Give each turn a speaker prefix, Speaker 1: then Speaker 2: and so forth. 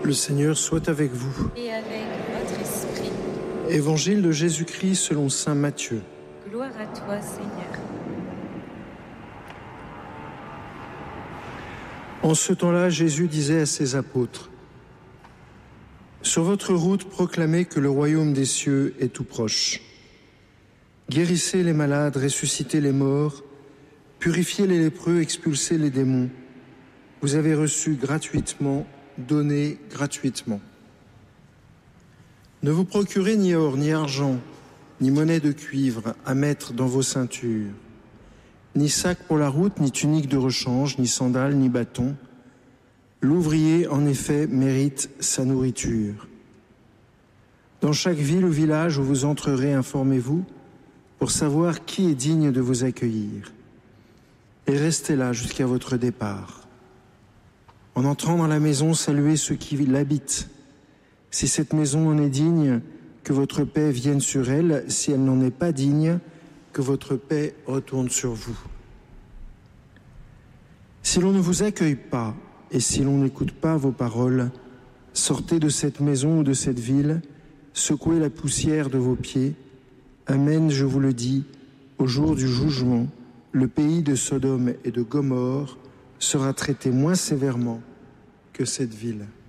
Speaker 1: Le Seigneur soit avec vous.
Speaker 2: Et avec votre esprit.
Speaker 1: Évangile de Jésus-Christ selon saint Matthieu.
Speaker 2: Gloire à toi, Seigneur.
Speaker 1: En ce temps-là, Jésus disait à ses apôtres : Sur votre route, proclamez que le royaume des cieux est tout proche. Guérissez les malades, ressuscitez les morts, purifiez les lépreux, expulsez les démons. Vous avez reçu gratuitement, donnez gratuitement. Ne vous procurez ni or, ni argent, ni monnaie de cuivre à mettre dans vos ceintures, ni sac pour la route, ni tunique de rechange, ni sandales, ni bâton. L'ouvrier, en effet, mérite sa nourriture. Dans chaque ville ou village où vous entrerez, informez-vous pour savoir qui est digne de vous accueillir. Et restez là jusqu'à votre départ. En entrant dans la maison, saluez ceux qui l'habitent. Si cette maison en est digne, que votre paix vienne sur elle. Si elle n'en est pas digne, que votre paix retourne sur vous. Si l'on ne vous accueille pas et si l'on n'écoute pas vos paroles, sortez de cette maison ou de cette ville, secouez la poussière de vos pieds. Amen, je vous le dis, au jour du jugement, le pays de Sodome et de Gomorrhe sera traité moins sévèrement que cette ville.